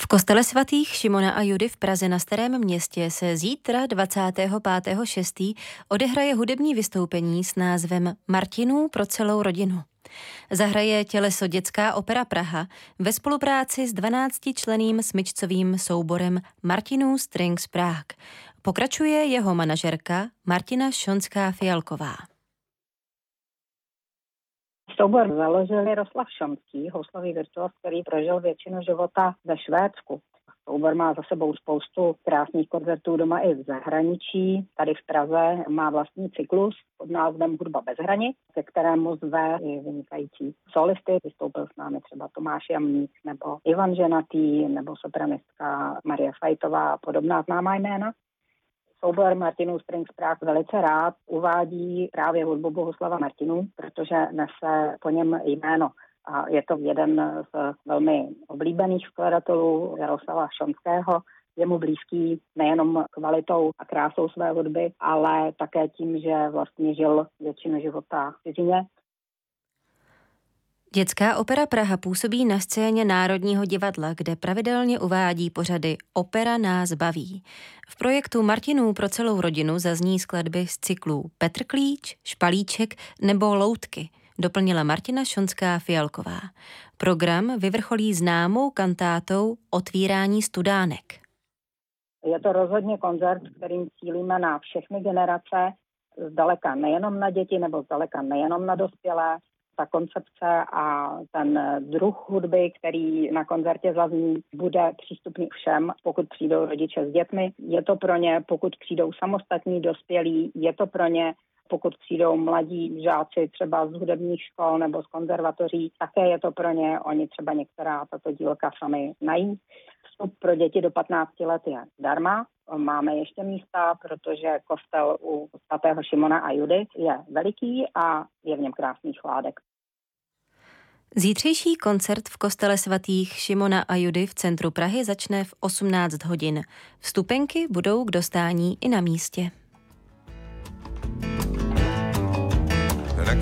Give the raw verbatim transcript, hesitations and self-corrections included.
V kostele svatých Šimona a Judy v Praze na Starém Městě se zítra dvacátého pátého šestého odehraje hudební vystoupení s názvem Martinů pro celou rodinu. Zahraje těleso Dětská opera Praha ve spolupráci s dvanáctičlenným smyčcovým souborem Martinů Strings Prague. Pokračuje jeho manažerka Martina Šonská-Fialková. Soubor založil Jaroslav Šonský, houslový virtuos, který prožil většinu života ve Švédsku. Soubor má za sebou spoustu krásných koncertů doma i v zahraničí. Tady v Praze má vlastní cyklus pod názvem Hudba bez hranic, ke kterému zve i vynikající solisty. Vystoupil s námi třeba Tomáš Jamník nebo Ivan Ženatý nebo sopranistka Marie Fajtová a podobná známá jména. Soubor Martinů Strings Prague velice rád uvádí právě hudbu Bohuslava Martinů, protože nese po něm jméno. A je to jeden z velmi oblíbených skladatelů Jaroslava Šonského. Je mu blízký nejenom kvalitou a krásou své hudby, ale také tím, že vlastně žil většinu života v cizině. Dětská opera Praha působí na scéně Národního divadla, kde pravidelně uvádí pořady Opera nás baví. V projektu Martinů pro celou rodinu zazní skladby z cyklů Petr Klíč, Špalíček nebo Loutky, doplnila Martina Šonská-Fialková. Program vyvrcholí známou kantátou Otvírání studánek. Je to rozhodně koncert, kterým cílíme na všechny generace, zdaleka nejenom na děti nebo zdaleka nejenom na dospělé. Ta koncepce a ten druh hudby, který na koncertě zazní, bude přístupný všem, pokud přijdou rodiče s dětmi. Je to pro ně, pokud přijdou samostatní dospělí, je to pro ně, pokud přijdou mladí žáci třeba z hudebních škol nebo z konzervatoří, také je to pro ně, oni třeba některá tato dílka sami nají. Vstup pro děti do patnácti let je zdarma. Máme ještě místa, protože kostel u svatého Šimona a Judy je veliký a je v něm krásný chládek. Zítřejší koncert v kostele svatých Šimona a Judy v centru Prahy začne v osmnáct hodin. Vstupenky budou k dostání i na místě.